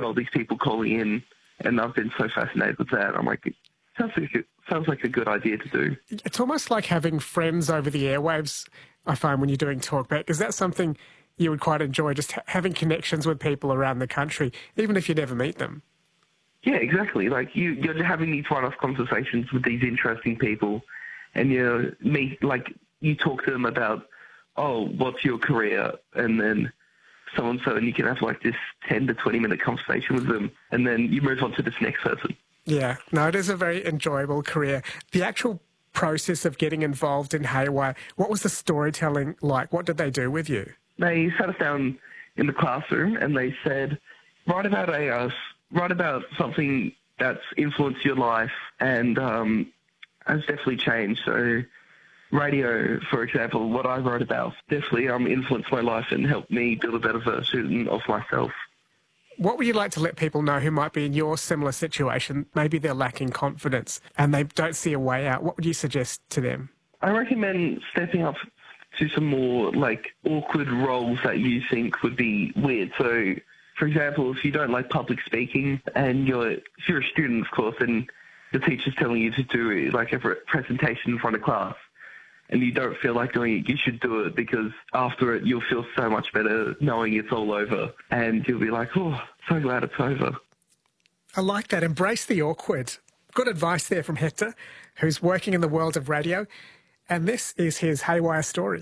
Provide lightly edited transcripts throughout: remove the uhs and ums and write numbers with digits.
all these people calling in, and I've been so fascinated with that. I'm like, sounds like a good idea to do. It's almost like having friends over the airwaves, I find, when you're doing talkback. Is that something you would quite enjoy, just having connections with people around the country, even if you never meet them? Yeah, exactly. Like, you're having these one-off conversations with these interesting people, and you talk to them about, oh, what's your career? And then so-and-so, and you can have like this 10 to 20-minute conversation with them, and then you move on to this next person. Yeah, no, it is a very enjoyable career. The actual process of getting involved in Haywire, what was the storytelling like? What did they do with you? They sat us down in the classroom and they said, write about something that's influenced your life and has definitely changed. So radio, for example, what I wrote about definitely influenced my life and helped me build a better version of myself. What would you like to let people know who might be in your similar situation? Maybe they're lacking confidence and they don't see a way out. What would you suggest to them? I recommend stepping up to some more awkward roles that you think would be weird. So, for example, if you don't like public speaking and if you're a student, of course, and the teacher's telling you to do a presentation in front of class, and you don't feel like doing it, you should do it, because after it you'll feel so much better knowing it's all over, and you'll be like, oh, so glad it's over. I like that. Embrace the awkward. Good advice there from Hector, who's working in the world of radio, and this is his Haywire story.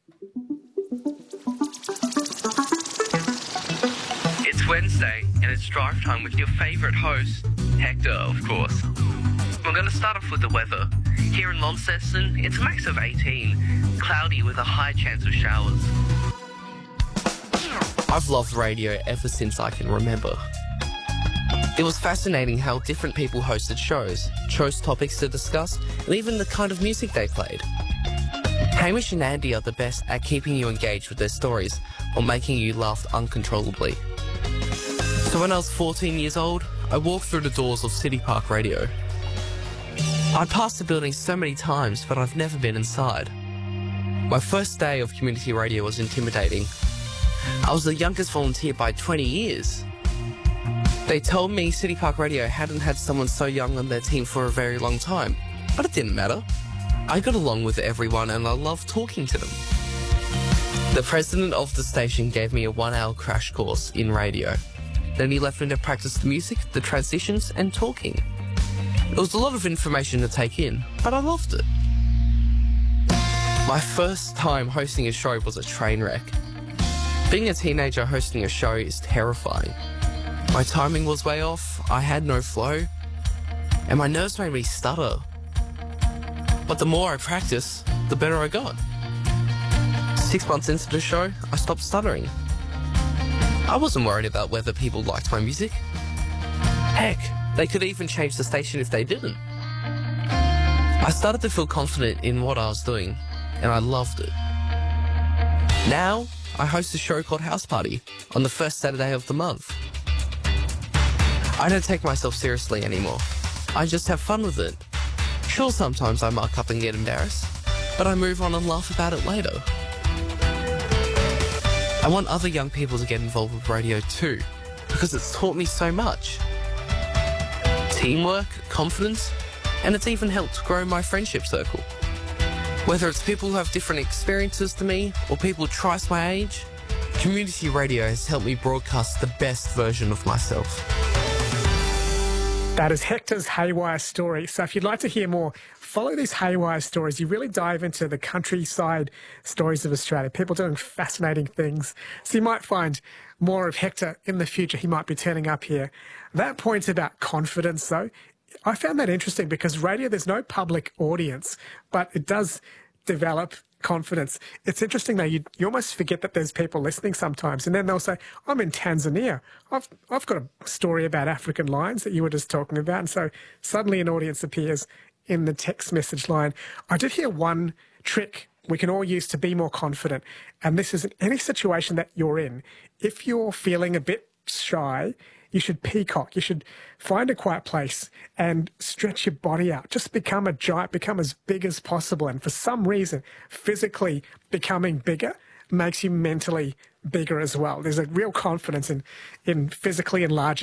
It's Wednesday, and it's drive time with your favourite host, Hector, of course. We're going to start off with the weather. Here in Launceston, it's a max of 18, cloudy with a high chance of showers. I've loved radio ever since I can remember. It was fascinating how different people hosted shows, chose topics to discuss, and even the kind of music they played. Hamish and Andy are the best at keeping you engaged with their stories or making you laugh uncontrollably. So when I was 14 years old, I walked through the doors of City Park Radio. I'd passed the building so many times, but I've never been inside. My first day of community radio was intimidating. I was the youngest volunteer by 20 years. They told me City Park Radio hadn't had someone so young on their team for a very long time, but it didn't matter. I got along with everyone and I loved talking to them. The president of the station gave me a 1-hour crash course in radio. Then he left me to practice the music, the transitions and talking. It was a lot of information to take in, but I loved it. My first time hosting a show was a train wreck. Being a teenager hosting a show is terrifying. My timing was way off, I had no flow, and my nerves made me stutter. But the more I practiced, the better I got. 6 months into the show, I stopped stuttering. I wasn't worried about whether people liked my music. Heck, they could even change the station if they didn't. I started to feel confident in what I was doing, and I loved it. Now, I host a show called House Party on the first Saturday of the month. I don't take myself seriously anymore. I just have fun with it. Sure, sometimes I muck up and get embarrassed, but I move on and laugh about it later. I want other young people to get involved with radio too, because it's taught me so much. Teamwork, confidence, and it's even helped grow my friendship circle. Whether it's people who have different experiences to me or people twice my age, community radio has helped me broadcast the best version of myself. That is Hector's Haywire story. So if you'd like to hear more, follow these Haywire stories. You really dive into the countryside stories of Australia, people doing fascinating things. So you might find more of Hector in the future. He might be turning up here. That point about confidence, though, I found that interesting because radio, there's no public audience, but it does develop confidence. It's interesting, though, you almost forget that there's people listening sometimes, and then they'll say, I'm in Tanzania. I've got a story about African lions that you were just talking about, and so suddenly an audience appears in the text message line. I did hear one trick we can all use to be more confident, and this is in any situation that you're in. If you're feeling a bit shy, you should peacock. You should find a quiet place and stretch your body out. Just become a giant, become as big as possible. And for some reason, physically becoming bigger makes you mentally bigger as well. There's a real confidence in physically enlarging